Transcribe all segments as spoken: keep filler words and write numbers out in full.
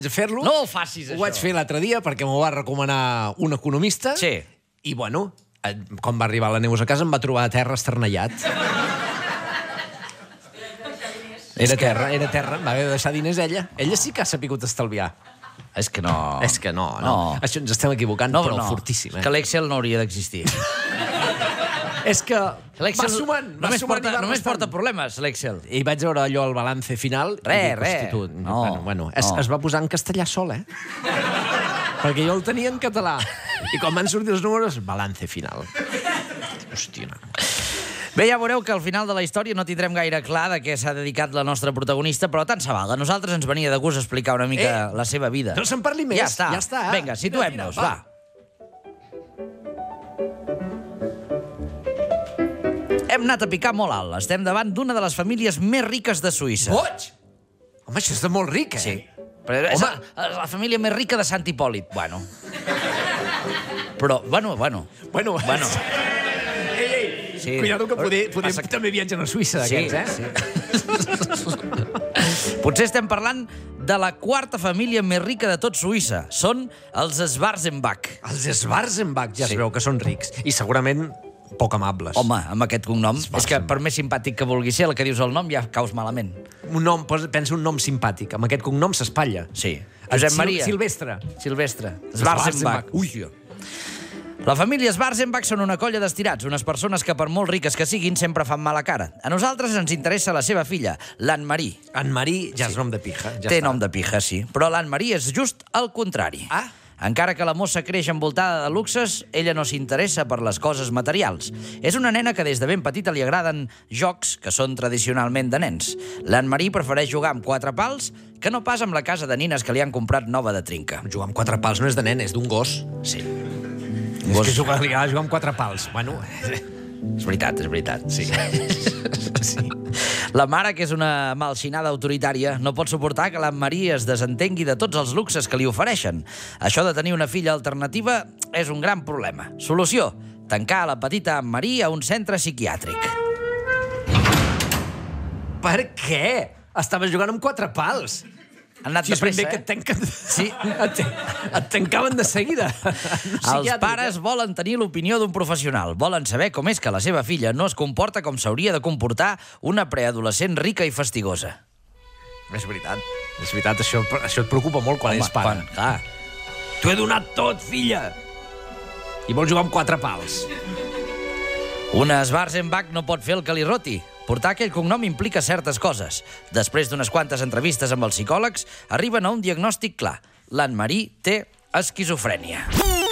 fer-lo. No ho facis, això. Ho vaig fer l'altre dia perquè m'ho va recomanar un economista. Sí. I, bueno, quan va arribar la Neus a casa em va trobar a terra esternellat. Era terra, era terra. Va haver de deixar diners ella. Ella sí que ha sapigut estalviar. És que no... És que no, no. no. Això ens estem equivocant, no, però no. Fortíssim. Eh? És que l'Excel no hauria d'existir. És que va sumant, va només sumant porta, només porta problemes, l'Excel. I vaig veure allò, el balance final. Res, res. No, bueno, bueno, es, no. Es va posar en castellà sol, eh? Perquè jo el tenia en català. I quan van sortir els números, balance final. Hòstia, no. Bé, ja veureu que al final de la història no tindrem gaire clar de què s'ha dedicat la nostra protagonista, però tant se val. A nosaltres ens venia de gust explicar una mica eh, la seva vida. No se'n parli més. Ja està. Ja està. Vinga, situem-nos, va. Hem anat a picar molt alt. Estem davant d'una de les famílies més riques de Suïssa. Boig! Home, això és de molt ric, eh? Sí. Però és la, la família més rica de Sant Hipòlit. Bueno. Però, bueno, bueno. Bueno, bueno. Ei, ei, sí. Cuidado que poder, poder Passa... també viatgen a Suïssa, d'aquests, eh? Sí. Potser estem parlant de la quarta família més rica de tot Suïssa. Són els Schwarzenbach. Els Schwarzenbach ja sí. Es veu que són rics. I segurament poc amables. Home, amb aquest cognom. És que per més simpàtic que vulgui ser, el que dius el nom ja caus malament. Un nom, pensa un nom simpàtic. Amb aquest cognom s'espatlla. Sí. Josep Maria. Silvestre. Silvestre. Schwarzenbach. Ui, la família Schwarzenbach són una colla d'estirats, unes persones que, per molt riques que siguin, sempre fan mala cara. A nosaltres ens interessa la seva filla, l'Anne-Marie. Anne-Marie ja és nom de pija. Ja Té està. nom de pija, sí. Però l'Anne-Marie és just el contrari. Ah? Encara que la mossa creix envoltada de luxes, ella no s'interessa per les coses materials. És una nena que des de ben petita li agraden jocs que són tradicionalment de nens. L'Anne-Marie prefereix jugar amb quatre pals que no pas amb la casa de nines que li han comprat nova de trinca. Jugar amb quatre pals no és de nen, és d'un gos. Sí. És que jugar, li agrada jugar amb quatre pals. Bueno... És veritat, és veritat. Sí. Sí. La mare, que és una malxinada autoritària, no pot suportar que l'Anne-Marie es desentengui de tots els luxes que li ofereixen. Això de tenir una filla alternativa és un gran problema. Solució: tancar la petita Anne-Marie a un centre psiquiàtric. Per què? Estava jugant amb quatre pals. Han anat si de pressa, eh? Que et, tanquen... sí. et, et tancaven de seguida. Els pares volen tenir l'opinió d'un professional. Volen saber com és que la seva filla no es comporta com s'hauria de comportar una preadolescent rica i fastigosa. És veritat. És veritat, això, això et preocupa molt quan Home, ets pare. Quan, clar. T'ho he donat tot, filla! I vols jugar amb quatre pals. Una Schwarzenbach no pot fer el que li roti. Portar aquell cognom implica certes coses. Després d'unes quantes entrevistes amb els psicòlegs, arriben a un diagnòstic clar. L'Anne-Marie té esquizofrènia.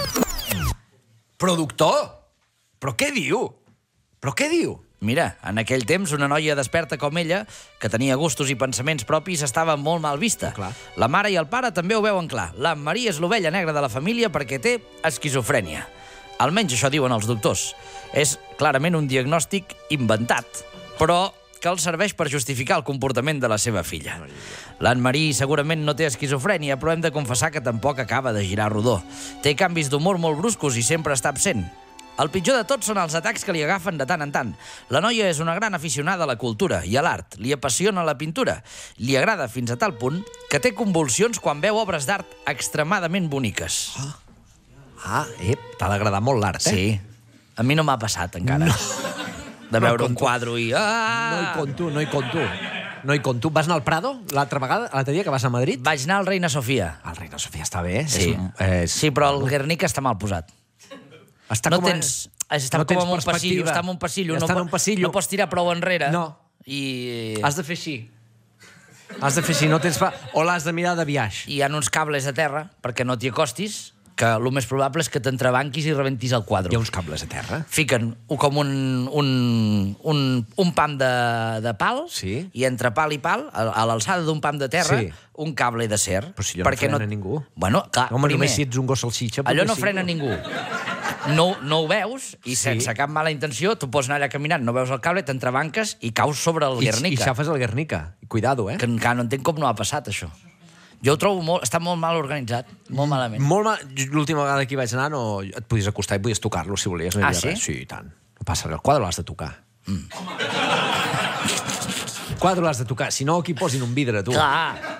Productor? Però què diu? Però què diu? Mira, en aquell temps, una noia desperta com ella, que tenia gustos i pensaments propis, estava molt mal vista. Clar. La mare i el pare també ho veuen clar. L'Anne-Marie és l'ovella negra de la família perquè té esquizofrènia. Almenys això diuen els doctors. És clarament un diagnòstic inventat, però que els serveix per justificar el comportament de la seva filla. L'Anne-Marie segurament no té esquizofrènia, però hem de confessar que tampoc acaba de girar rodó. Té canvis d'humor molt bruscos i sempre està absent. El pitjor de tot són els atacs que li agafen de tant en tant. La noia és una gran aficionada a la cultura i a l'art. Li apassiona la pintura. Li agrada fins a tal punt que té convulsions quan veu obres d'art extremadament boniques. Ah, ah ep, t'ha d'agradar molt l'art, eh? Sí. A mi no m'ha passat, encara. No. De veure un quadre i... Ah! No hi conto, no hi conto. No hi conto. Vas anar al Prado l'altra vegada, l'altre dia que vas a Madrid? Vaig anar al Reina Sofia. El Reina Sofia està bé. Sí, és, és... sí però el Guernica està mal posat. Està no com tens... Està no com en un passillo. Està en un passillo. Està no, en un passillo. No pots tirar prou enrere. No. I... Has de fer així. Has de fer així, no tens... Pa... O l'has de mirar de biaix. I hi ha uns cables a terra perquè no t'hi acostis, que el més probable és que t'entrebanquis i rebentis el quadre. Hi ha uns cables a terra? Fiquen com un, un, un, un pam de, de pal, sí. I entre pal i pal, a, a l'alçada d'un pam de terra, sí. Un cable d'acer. Però si allò no frena no... ningú. Bueno, clar, Home, primer... només si ets un gos salsitxa... Allò no frena ningú. No, no ho veus, i sí. Sense cap mala intenció, tu pots anar allà caminant, no veus el cable, t'entrebanques i caus sobre el I, Guernica. I xafes el Guernica. Cuidado, eh? Que encara no entenc com no ha passat, això. Jo ho trobo molt... Està molt mal organitzat. Molt malament. Molt mal... L'última vegada que hi vaig anar no... et podies acostar i podies tocar-lo, si volies. No ah, sí? Res. Sí, i tant. No passa res. El quadre l'has de tocar. Mm. El quadre l'has de tocar. Si no, aquí posin un vidre, tu. Clar.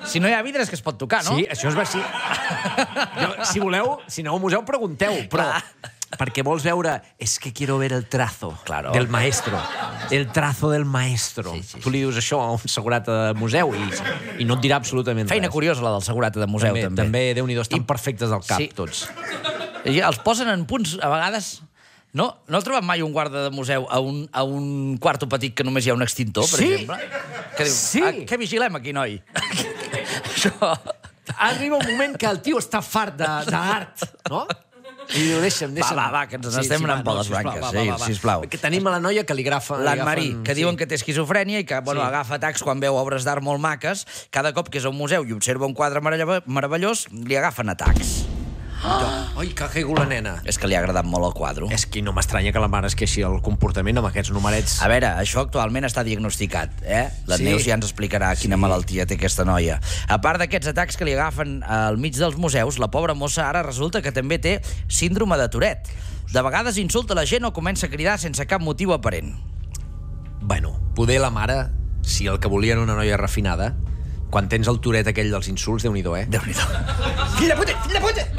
Si no hi ha vidre és que es pot tocar, no? Sí, això és ver... Sí. Jo, si voleu, si aneu al museu, pregunteu, però... Perquè vols veure... És que quiero ver el trazo claro. del maestro. El trazo del maestro. Sí, sí, sí. Tu li dius això a un segurata de museu i, i no et dirà absolutament Feina res. curiosa, la del segurata de museu, també. També, també Déu-n'hi-do, estan I... perfectes del cap, sí. tots. I els posen en punts, a vegades... No, no heu trobat mai un guarda de museu a un, a un quarto petit que només hi ha un extintor, per sí. exemple? Que diu, sí. ah, què vigilem aquí, noi? Això... Arriba un moment que el tio està fart d'art, no? I diu, deixa'm, deixa'm. Va, va, va, que ens sí, estem sí, anant per les branques. Va, va, va, va. Sisplau. Que tenim a la noia que li agafa... L'Anne-Marie, que sí. diuen que té esquizofrènia i que bueno, sí. agafa atacs quan veu obres d'art molt maques. Cada cop que és a un museu i observa un quadre meravellós, li agafen atacs. Ah! Ai, que ha caigut la nena. És que li ha agradat molt el quadre. És que no m'estranya que la mare es queixi el comportament amb aquests numerets. A veure, això actualment està diagnosticat, eh? La sí. Neus ja ens explicarà quina sí. malaltia té aquesta noia. A part d'aquests atacs que li agafen al mig dels museus, la pobra mossa ara resulta que també té síndrome de Tourette. De vegades insulta la gent o comença a cridar sense cap motiu aparent. Bueno, poder la mare, si el que volia era una noia refinada, quan tens el Tourette aquell dels insults, Déu-n'hi-do, eh? Déu-n'hi-do. Fill de puta! Fill de puta!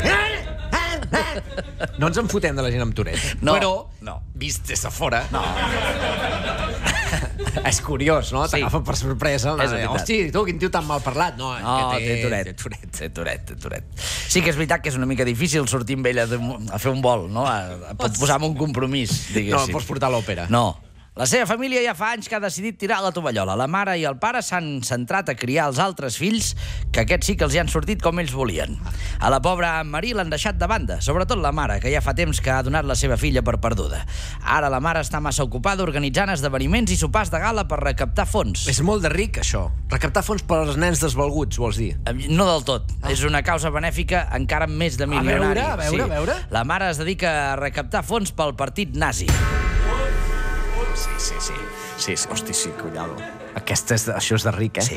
No ens en fotem de la gent amb Tourette. No, però, no. vist des de fora... No. És curiós, no? Sí. T'agafa per sorpresa. És veritat. Hosti, tu, quin tio tan mal parlat. No, no que té, té Tourette. Té Tourette. Té Tourette, té Tourette. Sí que és veritat que és una mica difícil sortir amb ella a fer un vol, no? A, a posar-me un compromís, diguéssim. No, el pots portar a l'òpera. No. La seva família ja fa anys que ha decidit tirar la tovallola. La mare i el pare s'han centrat a criar els altres fills, que aquests sí que els hi han sortit com ells volien. A la pobra Anne-Marie l'han deixat de banda, sobretot la mare, que ja fa temps que ha donat la seva filla per perduda. Ara la mare està massa ocupada organitzant esdeveniments i sopars de gala per recaptar fons. És molt de ric, això. Recaptar fons per als nens desvalguts, vols dir? No del tot. Ah. És una causa benèfica encara més de milionari. A veure, a veure, sí. a veure. La mare es dedica a recaptar fons pel partit nazi. Sí, sí, sí. Sí, sí. Hosti, sí, cuidado. Aquesta és de, això és de ric, eh? Sí.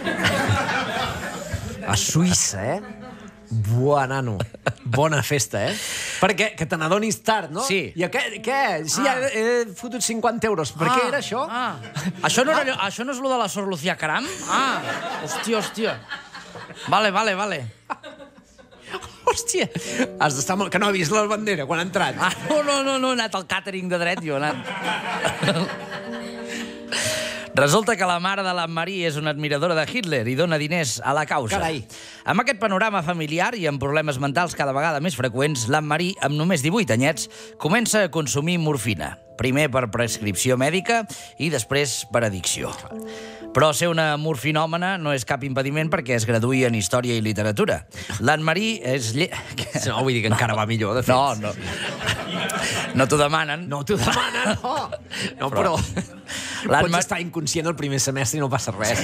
A Suïssa, eh? Buah, nano. Bona festa, eh? Perquè que te n'adonis tard, no? Sí. I què? què? Sí, ah. he, he fotut cinquanta euros. Per ah, què era això? Ah. Això, no era, ah. això no és lo de la Sor Lucía Caram? Ah, hòstia, hòstia. Vale, vale, vale. Hòstia, has d'estar molt... Que no ha vist la bandera quan ha entrat. Ah, no, no, no, no, he anat al càtering de dret, jo he anat... Resulta que la mare de l'Anne-Marie és una admiradora de Hitler i dona diners a la causa. Carai. Amb aquest panorama familiar i amb problemes mentals cada vegada més freqüents, l'Anne-Marie, amb només divuit anyets, comença a consumir morfina. Primer per prescripció mèdica i després per addicció. Però ser una morfinòmana no és cap impediment perquè es graduï en Història i Literatura. L'Anne-Marie és... Lle... No, vull dir que encara va millor, de fet. No, no. No t'ho demanen. No t'ho demanen, no. No, però... Pots estar inconscient el primer semestre i no passa res.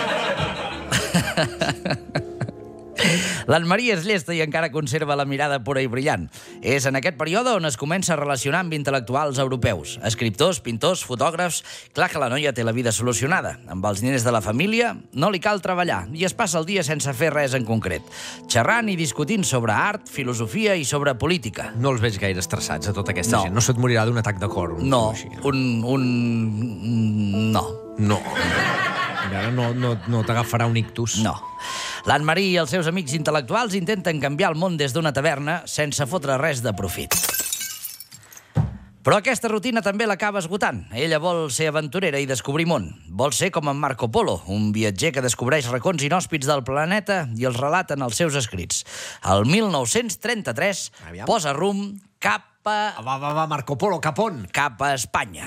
L'Anne-Marie és llesta i encara conserva la mirada pura i brillant. És en aquest període on es comença a relacionar amb intel·lectuals europeus, escriptors, pintors, fotògrafs... Clar que la noia té la vida solucionada. Amb els diners de la família no li cal treballar i es passa el dia sense fer res en concret, xerrant i discutint sobre art, filosofia i sobre política. No els veig gaire estressats, a tota aquesta no. gent. No se't morirà d'un atac de cor. Un no, un, un... No. No. Ara no, no, no t'agafarà un ictus. No. L'Anne-Marie i els seus amics intel·lectuals intenten canviar el món des d'una taverna sense fotre res de profit. Però aquesta rutina també l'acaba esgotant. Ella vol ser aventurera i descobrir món. Vol ser com en Marco Polo, un viatger que descobreix racons inhòspits del planeta i els relata en els seus escrits. El mil nou-cents trenta-tres Aviam. posa rumb cap a... Va, va, va, Marco Polo, cap on? Cap a Espanya.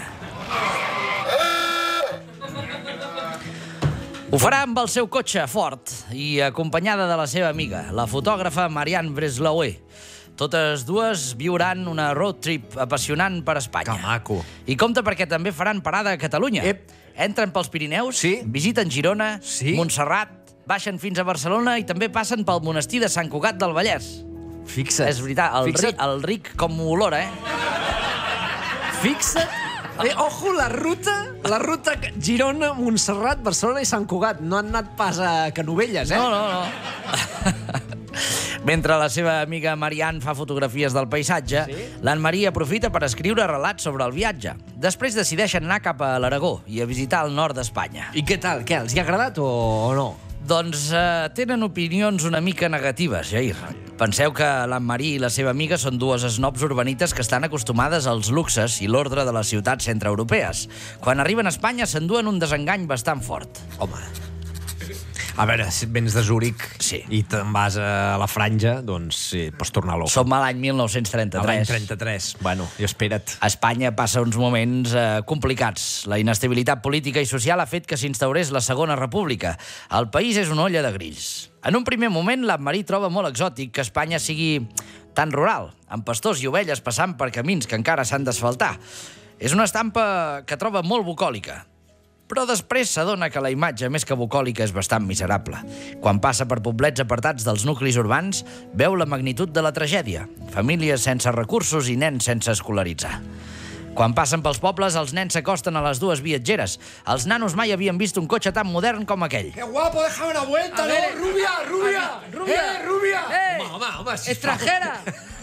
Ho farà amb el seu cotxe fort i acompanyada de la seva amiga, la fotògrafa Marianne Breslauer. Totes dues viuran una road trip apassionant per Espanya. Que maco. I compte perquè també faran parada a Catalunya. Ep. Entren pels Pirineus, sí. visiten Girona, sí. Montserrat, baixen fins a Barcelona i també passen pel monestir de Sant Cugat del Vallès. Fixa't. És veritat, el, Fixa't. Ric, el ric com olora, eh? Fixa't. Eh, ojo, la ruta, la ruta Girona, Montserrat, Barcelona i Sant Cugat. No han anat pas a Canovelles, eh? No, no, no. Mentre la seva amiga Marianne fa fotografies del paisatge, sí? l'Anne-Marie aprofita per escriure relats sobre el viatge. Després decideixen anar cap a l'Aragó i a visitar el nord d'Espanya. I què tal? Què, els hi ha agradat o, o no? Doncs eh, tenen opinions una mica negatives, Jair. Penseu que l'Anne-Marie i la seva amiga són dues snobs urbanites que estan acostumades als luxes i l'ordre de les ciutats centreeuropees. Quan arriben a Espanya s'enduen un desengany bastant fort. Home, a veure, si vens de Zúrich sí. i te'n vas a la Franja, doncs sí, pots tornar loco. Som a l'any mil nou-cents trenta-tres. A l'any trenta-tres. Bueno, i espera't. Espanya passa uns moments eh, complicats. La inestabilitat política i social ha fet que s'instaurés la Segona República. El país és una olla de grills. En un primer moment, l'Anne-Marie troba molt exòtic que Espanya sigui tan rural, amb pastors i ovelles passant per camins que encara s'han d'asfaltar. És una estampa que troba molt bucòlica. Però després s'adona que la imatge, més que bucòlica, és bastant miserable. Quan passa per poblets apartats dels nuclis urbans, veu la magnitud de la tragèdia. Famílies sense recursos i nens sense escolaritzar. Quan passen pels pobles, els nens s'acosten a les dues viatgeres. Els nanos mai havien vist un cotxe tan modern com aquell. ¡Qué guapo! ¡Déjame una vuelta, A no! ver, ¡Rubia, rubia! rubia. ¡Eh, rubia! ¡Eh! Home, home, home, sisplau. ¡Extranjera!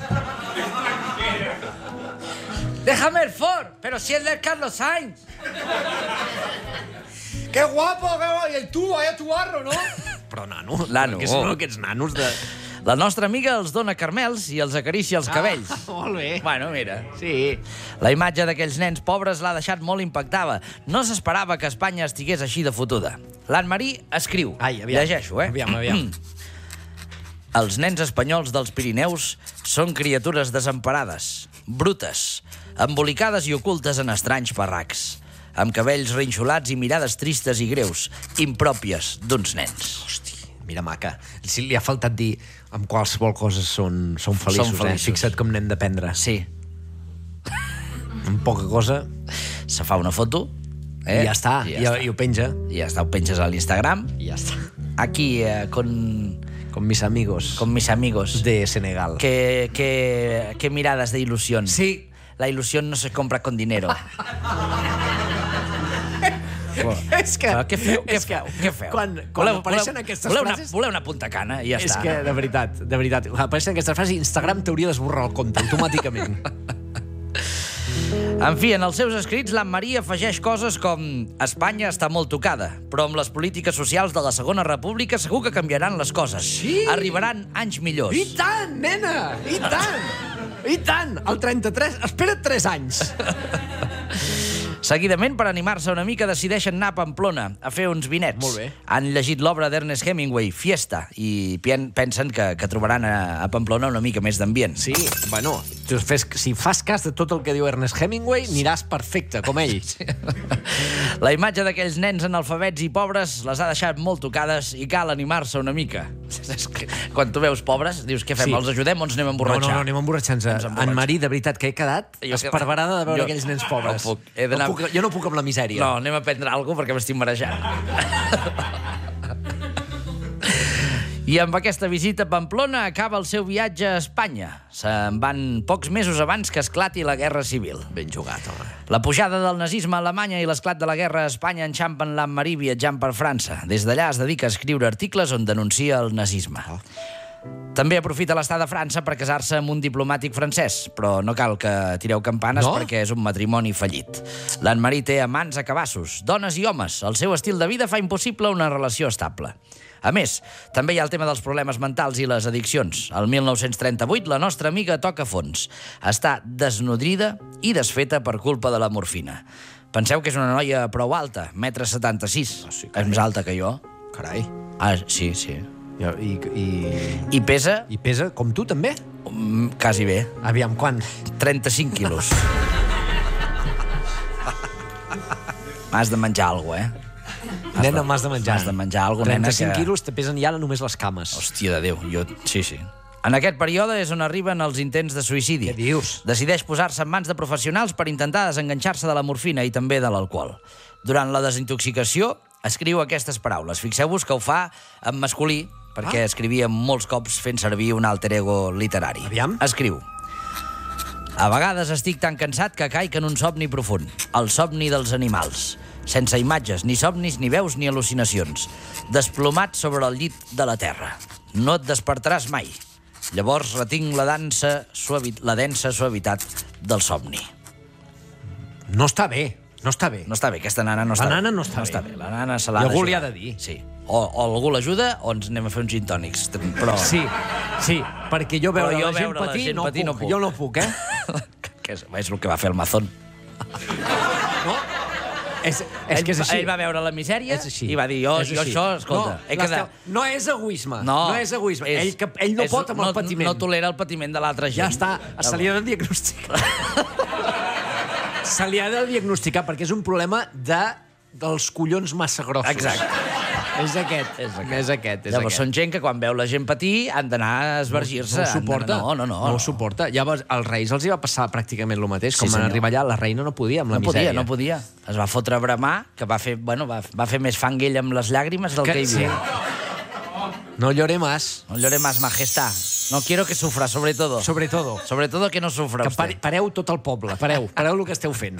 ¡Déjame el Ford! ¡Pero si es del Carlos Sainz! ¡Qué guapo! Qué guapo! I el tu, vaya tu barro, no? Però nano, Nano. que són aquests nanos de... La nostra amiga els dona carmels i els acaricia els cabells. Ah, molt bé. Bueno, mira. Sí. La imatge d'aquells nens pobres l'ha deixat molt impactada. No s'esperava que Espanya estigués així de fotuda. L'Anne-Marie escriu. Ai, aviam. Llegeixo, eh? Aviam, aviam. Els nens espanyols dels Pirineus són criatures desemparades, brutes, embolicades i ocultes en estranys parracs, amb cabells rinxolats i mirades tristes i greus, impròpies d'uns nens. Hosti, mira, maca. Si li ha faltat dir amb qualsevol cosa són, són feliços, Són feliços. eh? Fixa't com n'hem d'aprendre. Sí. Amb poca cosa... Se fa una foto, Eh? I ja està, I ja, ja ja i ho penja. I ja està, ho penges a l'Instagram. I ja està. Aquí, eh, con, Con mis amigos. con mis amigos. De Senegal. Qué, qué, qué miradas de ilusión. Sí. La ilusión no se compra con dinero. És que... Però què feu, què és que feu, què feu? Quan, quan voleu, apareixen voleu, aquestes voleu frases... Una, voleu una punta cana i ja És està. que, de veritat, de veritat, quan apareixen aquestes frases, Instagram t'hauria d'esborrar el compte automàticament. En fi, en els seus escrits, l'Anne-Marie afegeix coses com Espanya està molt tocada, però amb les polítiques socials de la Segona República segur que canviaran les coses. Sí. Arribaran anys millors. I tant, nena! I tant! I tant! El trenta-tres... Espera't tres anys! Seguidament, per animar-se una mica, decideixen anar a Pamplona a fer uns vinets. Molt bé. Han llegit l'obra d'Ernest Hemingway, Fiesta, i pensen que, que trobaran a, a Pamplona una mica més d'ambient. Sí, bueno, tu fes, si fas cas de tot el que diu Ernest Hemingway, aniràs perfecte, com ell. La imatge d'aquells nens analfabets i pobres les ha deixat molt tocades i cal animar-se una mica. És que quan tu veus pobres, dius, què fem, Sí. els ajudem o ens anem a No, emborratxar? no, no, anem emborratxant-nos. Ens emborratxem. Anne-Marie, de veritat, que he quedat Jo que- esparverada de veure Jo- aquells nens pobres. no puc, he d'anar- No puc, jo no puc amb la misèria. No, anem a prendre alguna cosa perquè m'estic marejant. I amb aquesta visita a Pamplona acaba el seu viatge a Espanya. Se'n van pocs mesos abans que esclati la Guerra Civil. Ben jugat, home. La pujada del nazisme a Alemanya i l'esclat de la guerra a Espanya enxampen l'Anne-Marie viatjant per França. Des d'allà es dedica a escriure articles on denuncia el nazisme. Oh. També aprofita l'estada a França per casar-se amb un diplomàtic francès, però no cal que tireu campanes No? perquè és un matrimoni fallit. L'Anne-Marie té amants a cabassos, dones i homes. El seu estil de vida fa impossible una relació estable. A més, també hi ha el tema dels problemes mentals i les addiccions. El mil nou-cents trenta-vuit, la nostra amiga toca fons. Està desnodrida i desfeta per culpa de la morfina. Penseu que és una noia prou alta, metre setanta-sis. Ah, sí, és més alta que jo. Carai. Ah, sí, sí. I, i, i, I pesa I pesa com tu, també? mm, quasi bé. Aviam, quan? trenta-cinc quilos. M'has de menjar alguna cosa, eh? Nena, m'has de menjar. M'has de menjar alguna cosa, nena, trenta-cinc que... quilos te pesen ja només les cames. Hòstia de Déu, jo... Sí, sí. En aquest període és on arriben els intents de suïcidi. Què dius? Decideix posar-se en mans de professionals per intentar desenganxar-se de la morfina i també de l'alcohol. Durant la desintoxicació, escriu aquestes paraules. Fixeu-vos que ho fa en masculí, perquè Ah. escrivia molts cops fent servir un alter ego literari. Aviam. Escriu. A vegades estic tan cansat que caic en un somni profund, el somni dels animals, sense imatges, ni somnis, ni veus, ni al·lucinacions, desplomat sobre el llit de la terra. No et despertaràs mai. Llavors retinc la dansa suavi... la densa suavitat del somni. No està bé, no està bé. No està bé, aquesta nana no està La bé. nana no està no bé. Està bé. La nana se l'ha I algú d'ajudar. li ha de dir. Sí. O, o algú l'ajuda o ens anem a fer uns gin tònics. Però... Sí, sí, perquè jo veure jo la gent veure la patir gent no, patir puc. no puc. Jo no puc, eh? que és, és el que va fer el Mazón. No? És, és ell, que és així. Ell va veure la misèria És així. i va dir, jo, És jo així. això, escolta... No, he quedat... no és egoisme. No, no és egoisme. És, ell, que, ell no és, pot amb el no, patiment. No tolera el patiment de l'altra gent. Ja està, se li ha de diagnosticar. Se li ha de diagnosticar, perquè és un problema de, dels collons massa grossos. Exacte. És aquest. És aquest. És aquest. És Llavors aquest. són gent que quan veu la gent patir han d'anar a esvergir-se. No ho suporta. No, no, no. No ho suporta. Llavors, als Reis els hi va passar pràcticament el mateix. Sí, Com van senyor. arribar allà, la reina no podia amb la No misèria. podia, no podia. Es va fotre a bramar, que va fer, bueno, va, va fer més fang ell amb les llàgrimes del que, que hi havia. Sí. No llore más. No llore más, majestad. No quiero que sufra, sobre todo. Sobre todo. Sobre todo que no sufra Que usted. pare, pareu tot el poble. Pareu. Pareu el que esteu fent.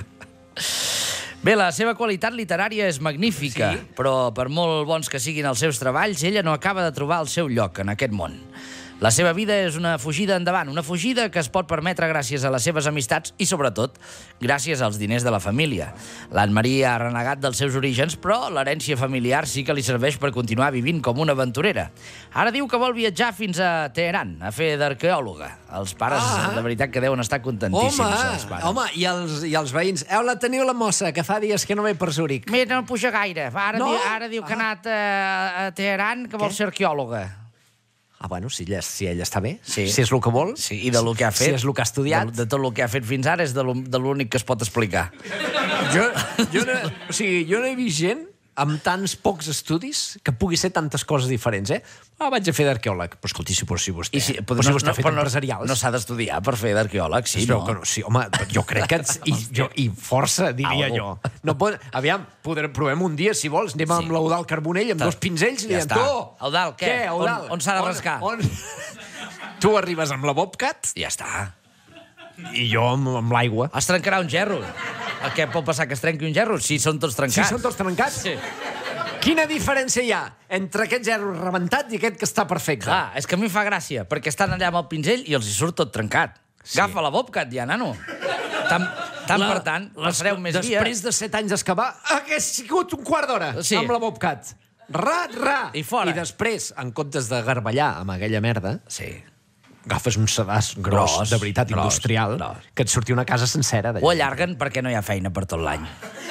Bé, la seva qualitat literària és magnífica, Sí? però per molt bons que siguin els seus treballs, ella no acaba de trobar el seu lloc en aquest món. La seva vida és una fugida endavant, una fugida que es pot permetre gràcies a les seves amistats i, sobretot, gràcies als diners de la família. L'Anne-Marie ha renegat dels seus orígens, però l'herència familiar sí que li serveix per continuar vivint com una aventurera. Ara diu que vol viatjar fins a Teheran, a fer d'arqueòloga. Els pares, Ah. de veritat, que deuen estar contentíssims. els Home, pares. home i, els, i els veïns. Heu la teniu la mossa, que fa dies que no ve per Zúrich. Mira, no puja gaire. Ara, No? diu, ara diu que ha Ah. anat a, a Teheran, que vol Què? ser arqueòloga. Ah, bueno, si ella, si ella està bé, Sí. si és el que vol, Sí, i de lo que ha fet... si és el que ha estudiat. De, de tot el que ha fet fins ara és de lo- de l'únic que es pot explicar. Jo, jo, no, o sigui, jo no he vist gent amb tants pocs estudis que pugui ser tantes coses diferents, eh? Ah, vaig a fer d'arqueòleg. Però escolti, si, però si vostè... I si, però si vostè ha fet però empresarials... No s'ha d'estudiar per fer d'arqueòleg, sí, Es no? veu que no, sí, home, jo crec que... I, jo, i força, diria Algo. jo. No pot, aviam, podrem, provem un dia, si vols, anem Sí. amb l'Eudal Carbonell, amb Ta- dos pinzells, i li ja diem, està. tu... Eudal, què? Eudal? On- on s'ha de rascar? On, on... Tu arribes amb la Bobcat Ja està. i jo amb, amb l'aigua. Es trencarà un gerro. Què pot passar, que es trenqui un gerro? Si són tots Si trencats. són tots trencats? Sí. Quina diferència hi ha entre aquest gerro rebentat i aquest que està perfecte? Clar, és que a mi em fa gràcia, perquè estan allà amb el pinzell i els hi surt tot trencat. Sí. Agafa la Bobcat, ja, nano. Tant, tant La- per tant, les- passareu més via. Després de set anys d'excavar, hagués sigut un quart d'hora Sí. amb la Bobcat. Ra, ra. I fora. I després, en comptes de garballar amb aquella merda, Sí. agafes un sedàs gros, Gros, de veritat gros, industrial, gros. que et surti una casa sencera. Ho allarguen perquè no hi ha feina per tot l'any.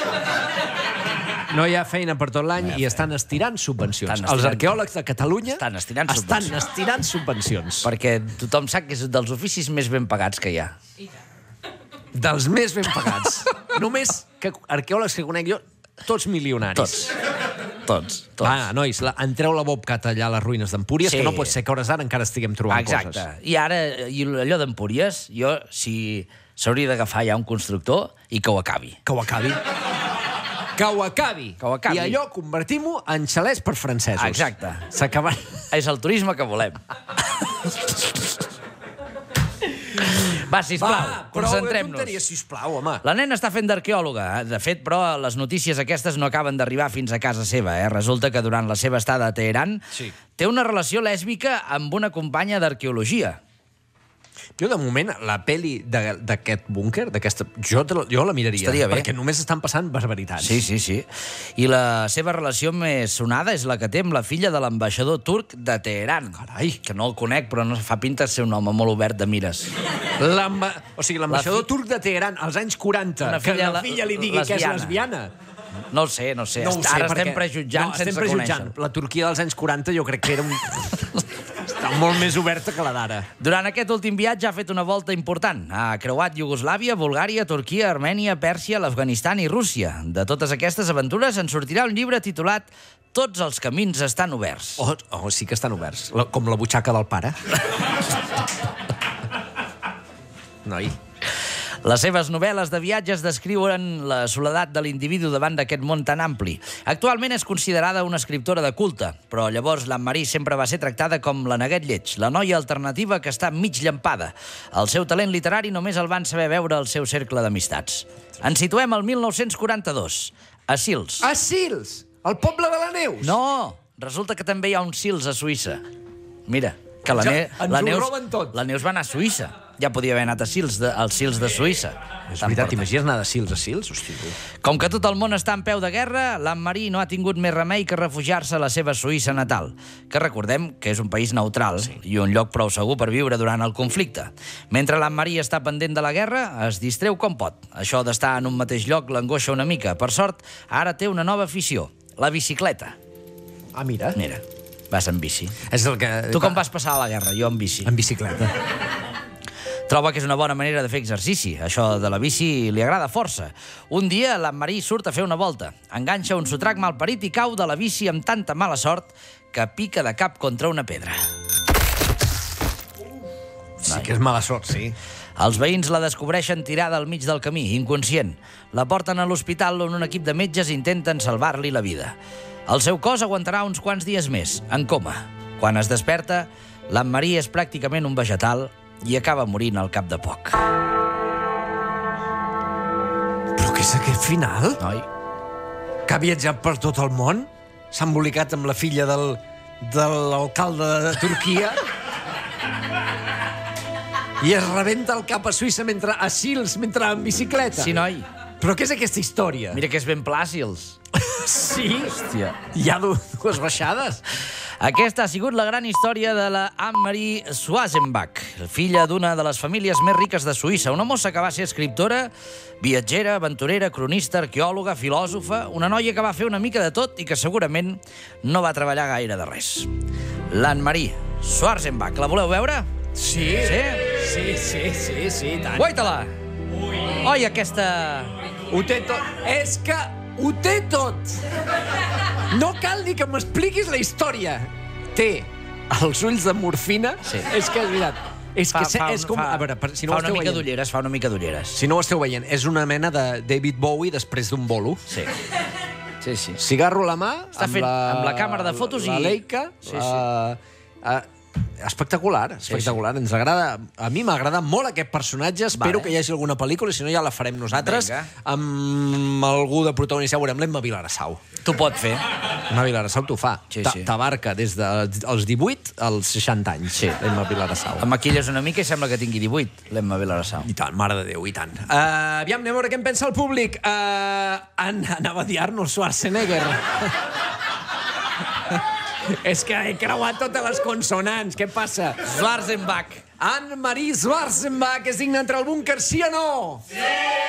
No hi ha feina per tot l'any no i estan estirant subvencions. Estan Els estirant- arqueòlegs de Catalunya Estan estirant estan subvencions. estirant subvencions. Perquè tothom sap que és dels oficis més ben pagats que hi ha. Dels més ben pagats. Només que arqueòlegs que conec jo, tots milionaris. Tots. Tots. Tots. Va, nois, la, entreu la Bobcat allà a les ruïnes d'Empúries, Sí. que no pot ser que a hores d'ara encara estiguem trobant Exacte. coses. I ara, i allò d'Empúries, jo, si s'hauria d'agafar ja un constructor i que ho acabi. Que ho acabi. Que ho acabi. Que ho acabi. I allò convertim-ho en xalets per francesos. Exacte. S'acabarà. És el turisme que volem. Va, sisplau, Va, prou de concentrem-nos. tonteries, sisplau, home. La nena està fent d'arqueòloga. De fet, però, les notícies aquestes no acaben d'arribar fins a casa seva. Eh? Resulta que durant la seva estada a Teheran Sí. té una relació lèsbica amb una companya d'arqueologia. Jo, de moment, la peli de- d'aquest búnquer, d'aquesta... Jo, te la- jo la miraria. Estaria bé. Perquè només estan passant barbaritats. Sí, sí, sí. I la seva relació més sonada és la que té amb la filla de l'ambaixador turc de Teheran. Carai. Que no el conec, però no fa pinta de ser un home molt obert de mires. L'amba... O sigui, l'ambaixador La fi- turc de Teheran, als anys quaranta, Una que filla la le- filla li digui que és lesbiana. lesbiana. No ho sé, no ho sé. No ho sé, Ara perquè- estem prejutjant no, sense estem prejutjant. conèixer. La Turquia dels anys quaranta jo crec que era un... Està molt més oberta que la d'ara. Durant aquest últim viatge ha fet una volta important. Ha creuat Iugoslàvia, Bulgària, Turquia, Armènia, Pèrsia, l'Afganistan i Rússia. De totes aquestes aventures en sortirà un llibre titulat Tots els camins estan oberts. Oh, oh sí que estan oberts. La, com la butxaca del pare. Noi. Les seves novel·les de viatges descriuen la soledat de l'individu davant d'aquest món tan ampli. Actualment és considerada una escriptora de culte, però llavors l'Anne-Marie sempre va ser tractada com la neguet lleig, la noia alternativa que està mig llampada. El seu talent literari només el van saber veure al seu cercle d'amistats. Ens situem al mil nou-cents quaranta-dos, a Sils. A Sils, el poble de la Neus. No, resulta que també hi ha un Sils a Suïssa. Mira, que la, Ja, ne ens la ho Neus, roben tot. la Neus va anar a Suïssa. ja podia haver anat a Sils, de, als Sils de Suïssa. És veritat, t'imagines anar de Sils a Sils? Hosti, tu. Com que tot el món està en peu de guerra, l'Anne-Marie no ha tingut més remei que refugiar-se a la seva Suïssa natal, que recordem que és un país neutral sí. i un lloc prou segur per viure durant el conflicte. Mentre l'Anne-Marie està pendent de la guerra, es distreu com pot. Això d'estar en un mateix lloc l'angoixa una mica. Per sort, ara té una nova afició, la bicicleta. Ah, mira. Mira, vas en bici. És el que... Tu com vas passar a la guerra? Jo en bici. En bicicleta. Troba que és una bona manera de fer exercici. Això de la bici li agrada força. Un dia, l'Anne-Marie surt a fer una volta. Enganxa un sotrac malparit i cau de la bici amb tanta mala sort que pica de cap contra una pedra. Sí que és mala sort, sí. Els veïns la descobreixen tirada al mig del camí, inconscient. La porten a l'hospital on un equip de metges intenten salvar-li la vida. El seu cos aguantarà uns quants dies més, en coma. Quan es desperta, l'Anne-Marie és pràcticament un vegetal i acaba morint al cap de poc. Però què és aquest final? Noi, Que ha viatjat per tot el món? S'ha embolicat amb la filla del, de l'alcalde de Turquia? I es rebenta el cap a Suïssa mentre a Sils, mentre en bicicleta? sí, noi. Però què és aquesta història? Mira que és ben plàcils. Sí? Hòstia. Hi ha dues baixades? Aquesta ha sigut la gran història de la Anne-Marie Schwarzenbach, filla d'una de les famílies més riques de Suïssa, una mossa que va ser escriptora, viatgera, aventurera, cronista, arqueòloga, filòsofa, una noia que va fer una mica de tot i que segurament no va treballar gaire de res. L'Anne-Marie Schwarzenbach, la voleu veure? Sí. Sí? Sí, sí, sí, sí, tant. Guaita-la! Oi, aquesta... Ho té tot. És que ho té tot. No cal ni que m'expliquis la història. Té els ulls de morfina. Sí. És que és veritat. És Fa, que fa, és com... fa, A veure, per, si no fa ho una esteu mica veient... d'ulleres, fa una mica d'ulleres. Si no ho esteu veient, és una mena de David Bowie després d'un bolo. Sí. Sí, sí. Cigarro a la mà, Està amb fent- la, amb la càmera de fotos la i- Leica. Sí, sí. Uh, uh, espectacular, espectacular. Sí, sí. Ens agrada... A mi m'ha agradat molt aquest personatge. Espero Vale. que hi hagi alguna pel·lícula, si no ja la farem nosaltres. Vinga. Amb algú de protagonista, veurem l'Emma Vilarassau. T'ho pot fer. Emma Vilarassau t'ho fa. Sí, Ta- sí. T'abarca des dels divuit als seixanta anys, Sí. l'Emma Vilarassau. Em maquilles una mica i sembla que tingui divuit, l'Emma Vilarassau. I tant, mare de Déu, i tant. Uh, aviam, anem a veure què en pensa el públic. Uh, an anava a dir Arnold Schwarzenegger. És que he creuat totes les consonants. Què passa? Schwarzenbach. Anne-Marie Schwarzenbach és digna d'entrar al búnquer, sí o no? Sí!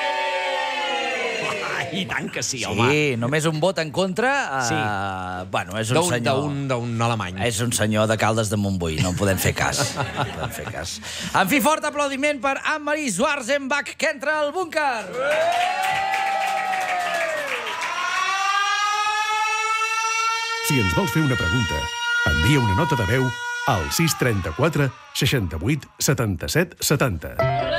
I tant que sí, home. Sí, només un vot en contra. Uh, Sí. Bueno, és un D'un senyor... d'un d'un alemany. És un senyor de Caldes de Montbui, no en podem fer cas. No en podem fer cas. En fi, fort aplaudiment per Anne-Marie Schwarzenbach, que entra al búnquer. Si ens vols fer una pregunta, envia una nota de veu al sis trenta-quatre seixanta-vuit setanta-set setanta.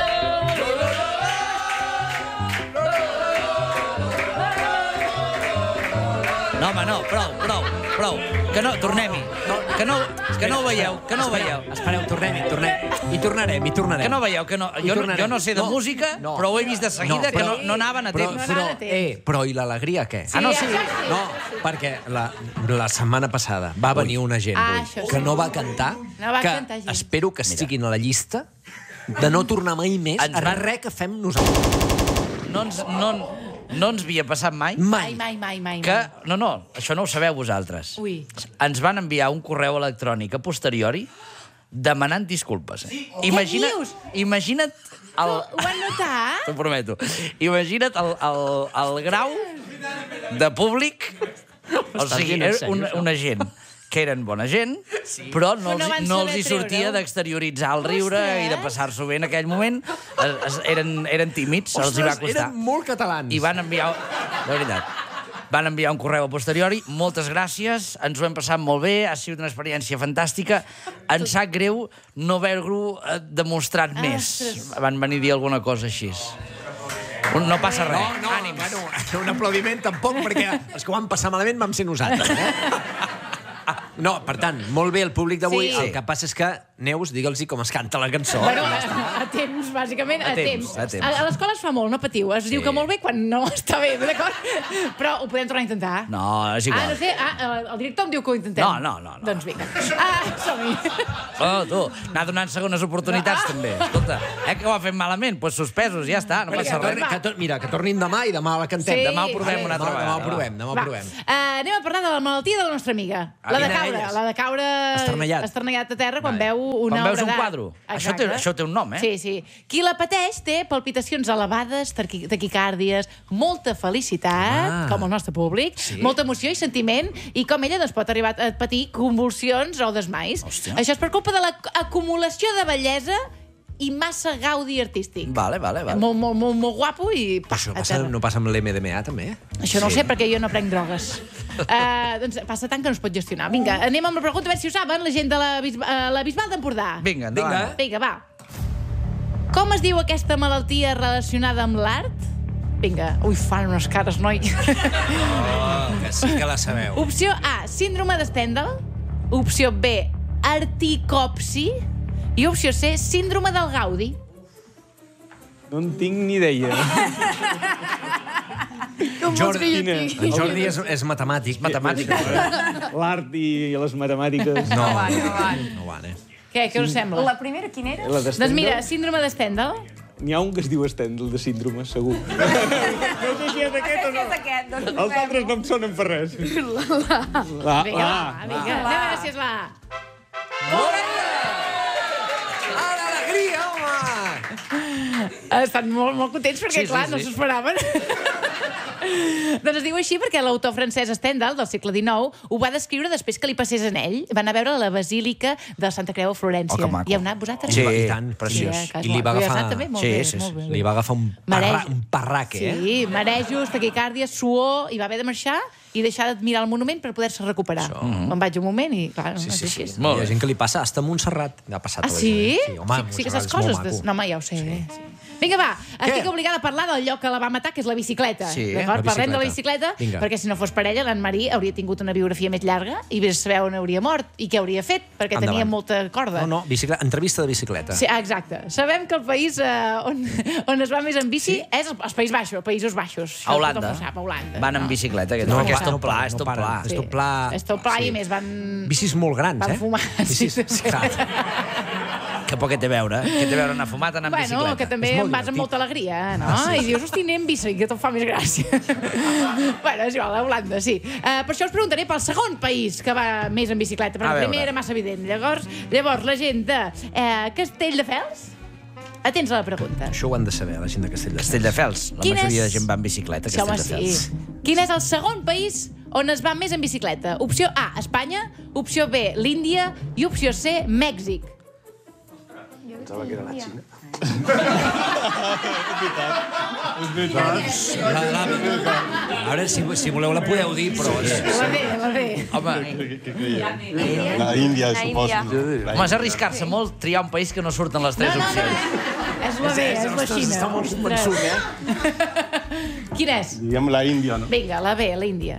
No, home, no, prou, prou, prou. Que no, tornem-hi. Que no, que no ho veieu, que no ho veieu. Espereu, tornem-hi, tornem. I tornarem, i tornarem. Que no veieu, que no... I Jo, no- tornarem. jo no sé de No, música, no. però ho he vist de seguida, que no, no anaven a Però, temps. però, anaven a temps. eh, però i l'alegria, què? Ah, no, sí. No, perquè la, la setmana passada va venir una gent Ah, ui, això sí. que no va cantar, No va que cantar gent. espero que estiguin a la llista de no tornar mai més Ens a va- res que fem nosaltres. No ens, no, no ens havia passat mai Mai, Mai. mai, mai, mai. que... No, no, això no ho sabeu vosaltres. Ui. Ens van enviar un correu electrònic a posteriori demanant disculpes. Eh? Imagina, Què dius? imagina't el... Ho van notar? T'ho prometo. Imagina't el, el, el grau de públic... O sigui, dient en era sèrio, una, això? una gent que eren bona gent, sí. però no, Però no els, van no saber els hi sortia treure-ho. d'exterioritzar el riure Ostres. i de passar-s'ho bé en aquell moment. Es, es, eren, eren tímids, se'ls hi va Ostres, costar. eren molt catalans. I van enviar... De veritat. Van enviar un correu a posteriori. Moltes gràcies, ens ho hem passat molt bé, ha sigut una experiència fantàstica. Ens sap greu no haver-ho eh, demostrat Ah, més. ostres. Van venir a dir alguna cosa així. Un- No passa res. No, no, Ànims. bueno, un aplaudiment tampoc, perquè els que ho van passar malament vam ser nosaltres. Eh? No, per tant, molt bé el públic d'avui. Sí. El que passa és que, Neus, digue'ls-hi com es canta la cançó. Bueno, a, a temps, bàsicament, a, A temps, temps. a temps. A, a l'escola es fa molt, no patiu. Es diu que molt bé quan no està bé, d'acord? Però ho podem tornar a intentar. No, és igual. Ah, no sé, ah, el director em diu que ho intentem. No, no, no, no. Doncs vinga. Ah, som-hi. Oh, tu, anar donant segones oportunitats, també. Escolta, eh, que ho ha fet malament? Doncs pues suspesos, ja està, no passa Que, res. que, tor- mira, que tornin demà i demà la cantem. Sí. Demà ho provem Vale. una altra Demà- vegada. Demà ho va. provem, demà ho Va, provem. uh, anem a parlar de la malaltia de la nostra amiga. Ah, La de quina caure, d'elles? la de caure... Esternellat. Esternellat a terra quan Vale. veu una Quan veus obra un d'art. quadre. Això té- Exacte. això té un nom, eh? Sí, sí. Qui la pateix té palpitacions elevades, taqui- taquicàrdies, molta felicitat, Ah. com el nostre públic, Sí. molta emoció i sentiment, i com ella doncs, pot arribar a patir convulsions o desmais. Hòstia. Això és per culpa de l'acumulació de bellesa i massa gaudi artístic. Vale, vale, vale. Molt, molt, molt, molt guapo i pa, Això a passa, terra. no passa amb l'M D M A, també? Això no ho sé, perquè jo no prenc drogues. Uh, doncs passa tant que no es pot gestionar. Vinga, anem amb la pregunta, a veure si ho saben, la gent de la, Bis uh, la Bisbal d'Empordà. Vinga, endavant. Vinga, va. Com es diu aquesta malaltia relacionada amb l'art? Vinga, ui, fan unes cares, noi. Oh, que sí que la sabeu. Opció A, síndrome de Stendhal. Opció B, articopsi. I opció C, síndrome del Gaudi. No en tinc ni idea. Jordi, Quina? en Jordi és, és matemàtic. Matemàtica. L'art i les matemàtiques. No, va, no va. no van, eh? Què, què us sembla? La primera, quina era? La de Doncs mira, Stendhal. síndrome de Stendhal. N'hi ha un que es diu Stendhal, de síndrome, segur. No sé si és aquest o no. És aquest, doncs Els altres no em sonen per res. La, Vinga, la, va, vinga. Anem a veure si és la A. Ah, l'alegria, home! Estan molt, molt contents perquè, Sí, sí, clar, no sí. s'ho esperaven. Doncs es diu així perquè l'autor francès Stendhal, del segle dinou, ho va descriure després que li passés en ell. Va anar a veure la basílica de Santa Creu a Florència. Oh, que maco. I heu anat vosaltres? Sí, I tant, preciós. Sí, eh, que I li va has agafar... anat també? Molt Sí, bé, sí, molt sí. bé. Li va agafar un, parra... Mareig. un parraque, eh? Sí, marejos, taquicàrdia, suor, i va haver de marxar i deixar d'admirar el monument per poder-se recuperar. Me'n vaig un moment i, clar, no, Sí, no sí, és sí. així. Molt Hi ha bé. gent que li passa, hasta a Montserrat. Ha passat Ah, a la sí? gent. Sí, home, sí, sí que Montserrat saps és molt coses. maco. Des... No, home, ja ho sé. Sí. Vinga, va, estic obligada a parlar del lloc que la va matar, que és la bicicleta. Sí, D'acord? la Parlem de la bicicleta. bicicleta, Vinga. perquè si no fos per ella, l'Anne Marie hauria tingut una biografia més llarga i vés a saber on hauria mort i què hauria fet, perquè Endavant. tenia molta corda. No, no, bicicleta, entrevista de bicicleta. Sí, ah, exacte. Sabem que el país eh, on, on es va més en bici sí? és els Països Baixos, Països Baixos. Això A Holanda. Tothom ho sap, a Holanda. Van en bicicleta, aquest, No, perquè és pa- tot pla, és no tot paren. pla. És tot pla. És tot pla Sí. i més van... Bicis molt grans, Van eh? fumar, sí, Bicis, sí. clar. Que poc que té a veure, eh? Que té a veure anar fumat anar en Bueno, bicicleta. que també És molt en vas amb divertit. molta alegria, no? Ah, sí. I dius, hosti, anem en bici, que tot fa més gràcia. Bueno, és igual, a Holanda, sí. Uh, per això us preguntaré pel segon país que va més en bicicleta, perquè A el veure. primer era massa evident. Llavors, llavors la gent de uh, Castelldefels, atents a la pregunta. Això ho han de saber, la gent de Castelldefels. Castelldefels. La Quin majoria és- de gent va en bicicleta a Sí, home, sí. Castelldefels. Quin és el segon país on es va més en bicicleta? Opció A, Espanya, opció B, l'Índia i opció C, Mèxic. Pensava que era la Xina. La, la, a veure, si, si voleu la podeu dir, però... La B, la B. Home, La Índia, La suposo. Índia. home, és arriscar-se molt triar un país que no surten les tres No, no, no, opcions. eh? És la B, és la Ostres, Xina. està molt convençut, eh? Quin és? Diguem la Índia, no? Vinga, la B, l'Índia.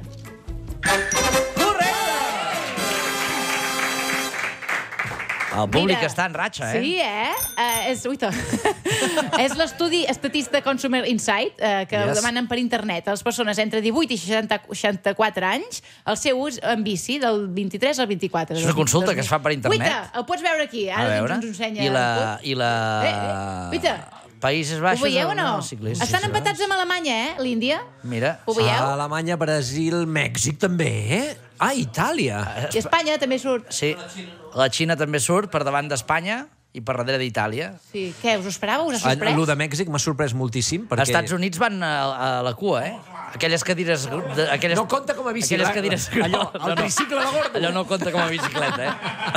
El públic Mira, està en ratxa, eh? Sí, eh? Uh, és, uita. és l'estudi Estatista Consumer Insight, uh, que Yes. ho demanen per internet a les persones entre divuit i seixanta, seixanta-quatre anys, el seu ús en bici del vint-i-tres al vint-i-quatre. És una consulta que es fa per internet? Uita, el pots veure aquí. A Ara veure. ens ho ensenya. I la... el I la... Eh, eh, uita. Països Ho Baixos... veieu o no? els ciclistes. Estan empatats amb Alemanya, eh, l'Índia? Mira. Ho veieu? Ah, Alemanya, Brasil, Mèxic també, eh? Ah, Itàlia. I Espanya també surt. Sí, la Xina també surt per davant d'Espanya i per darrere d'Itàlia. Sí. Què, us ho esperàveu? Us ha Ah, sorprès? Lo de Mèxic m'ha sorprès moltíssim, Els perquè... Estats Units van a, a la cua, eh? Aquelles cadires... De, aquelles, No compta com a bici, Aquelles la- cadires... allò, el tricicle de gordo. Allò no compta com a bicicleta, eh?